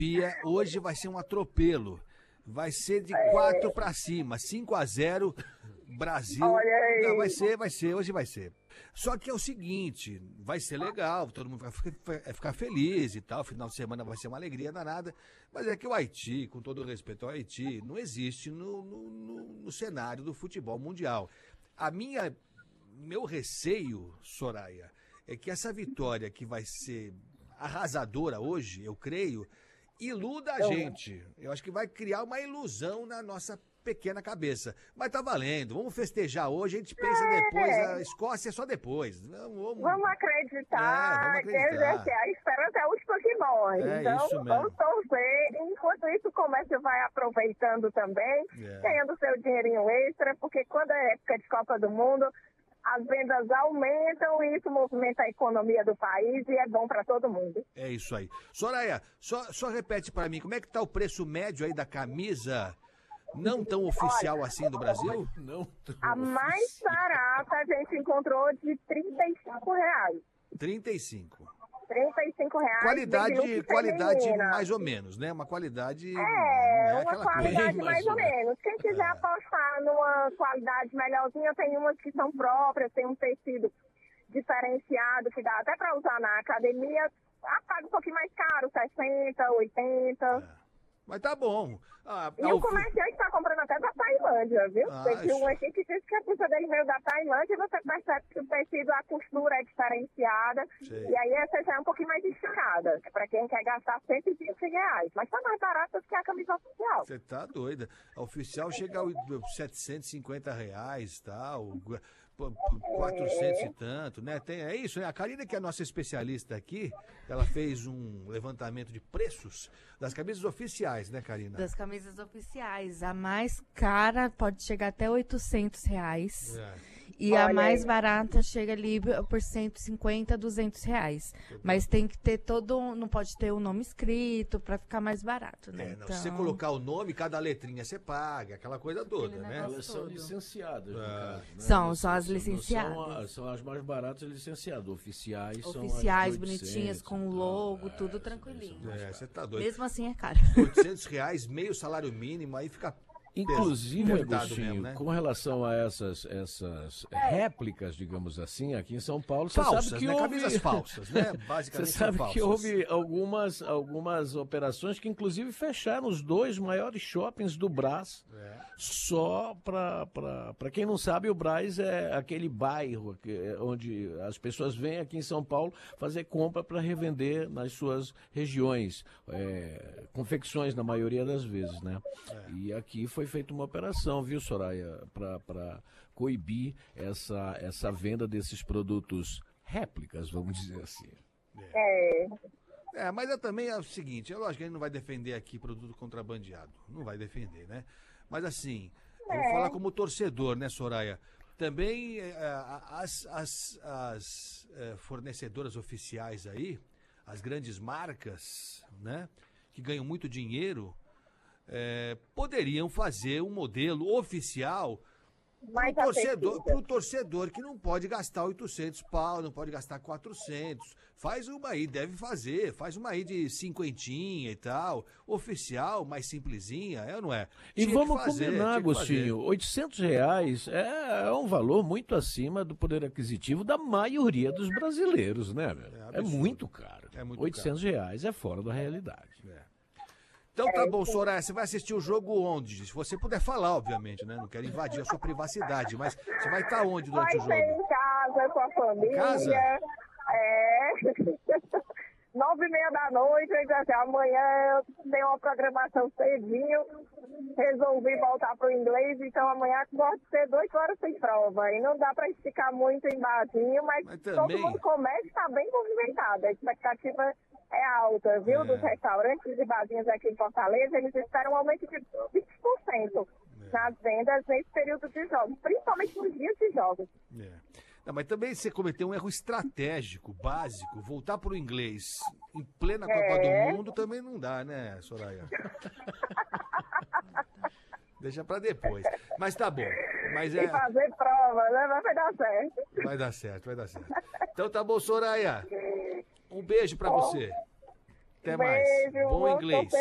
Pia, hoje vai ser um atropelo. Vai ser de 4 para cima, 5-0, Brasil. Olha aí. Não, hoje vai ser. Só que é o seguinte, vai ser legal, todo mundo vai ficar feliz e tal, final de semana vai ser uma alegria danada, mas é que o Haiti, com todo o respeito ao Haiti, não existe no cenário do futebol mundial. Meu receio, Soraya, é que essa vitória que vai ser arrasadora hoje, eu creio, iluda a gente. Eu acho que vai criar uma ilusão na nossa pequena cabeça. Mas tá valendo, vamos festejar hoje, a gente pensa depois, a Escócia é só depois. Vamos acreditar, vamos acreditar. A esperança é a última que morre. É Então, isso mesmo. vamos torcer. Enquanto isso, o comércio vai aproveitando também, ganhando seu dinheirinho extra, porque quando é época de Copa do Mundo, as vendas aumentam e isso movimenta a economia do país e é bom para todo mundo. É isso aí. Soraya, só repete para mim, como é que tá o preço médio aí da camisa não tão oficial assim do Brasil? Não. A mais barata a gente encontrou de R$35. 35. R$35. Qualidade mais ou menos, né? Uma qualidade... uma qualidade coisa. mais ou menos. Quem quiser apostar numa qualidade melhorzinha, tem umas que são próprias, tem um tecido diferenciado que dá até para usar na academia. Paga um pouquinho mais caro, 60, 80. Mas tá bom. E o comerciante está comprando até da Tailândia, viu? Teve um aqui que disse que a pizza dele veio da Tailândia e você percebe que o tecido, a costura é diferenciada. Sei. E aí essa já é um pouquinho mais esticada, para quem quer gastar R$120. Mas tá mais barato do que a camisa oficial. Você tá doida. A oficial chega a R$750 e tal, 400 e tanto, né? É isso, né? A Karina, que é a nossa especialista aqui, ela fez um levantamento de preços das camisas oficiais, né, Karina? Das camisas oficiais. A mais cara pode chegar até R$800. E a mais barata chega ali por R$150, R$200. Mas tem que ter não pode ter o nome escrito para ficar mais barato, né? Se você colocar o nome, cada letrinha você paga, aquela coisa toda, né? Elas são licenciadas, no caso, né? São as licenciadas. São as mais baratas licenciadas. Oficiais são oficiais, as de 800, bonitinhas, com logo, tudo tranquilinho. Você tá doido. Mesmo assim é caro. R$800, meio salário mínimo, aí fica... Inclusive, Agostinho, mesmo, né? com relação a essas réplicas, digamos assim, aqui em São Paulo, você falsas, sabe que né? houve... Camisas falsas, né? Basicamente você sabe falsas. que houve algumas operações que inclusive fecharam os 2 maiores shoppings do Brás. Só para quem não sabe, o Brás é aquele bairro onde as pessoas vêm aqui em São Paulo fazer compra para revender nas suas regiões, confecções na maioria das vezes, né? E aqui foi feita uma operação, viu, Soraya, para coibir essa venda desses produtos réplicas, vamos dizer assim. Mas também é o seguinte, é lógico que a gente não vai defender aqui produto contrabandeado, não vai defender, né? Mas assim, vamos falar como torcedor, né, Soraya? Também as fornecedoras oficiais aí, as grandes marcas, né, que ganham muito dinheiro, poderiam fazer um modelo oficial para o torcedor que não pode gastar 800 pau, não pode gastar 400. Faz uma aí, faz uma aí de cinquentinha e tal, oficial, mais simplesinha, ou não é? E vamos combinar, Agostinho, R$800 é um valor muito acima do poder aquisitivo da maioria dos brasileiros, né, velho? É muito caro. R$800 é fora da realidade. Então tá bom, Soraya, você vai assistir o jogo onde? Se você puder falar, obviamente, né? Não quero invadir a sua privacidade, mas você vai estar onde durante o jogo? Vai ser em casa, com a família. Em casa? 9h30 da noite, amanhã eu dei uma programação cedinho, resolvi voltar pro inglês, então amanhã pode ser 2 horas sem prova. E não dá para esticar muito em barzinho, mas todo mundo começa e está bem movimentado. A expectativa é alta, viu? Dos restaurantes e barzinhos aqui em Fortaleza, eles esperam um aumento de 20% nas vendas nesse período de jogos, principalmente nos dias de jogos. Não, mas também você cometeu um erro estratégico, básico. Voltar para o inglês em plena Copa do Mundo também não dá, né, Soraya? Deixa para depois. Mas tá bom. E fazer prova, né? Vai dar certo. Vai dar certo. Então tá bom, Soraya. Um beijo para você. Até mais. Beijo, Bom vou inglês.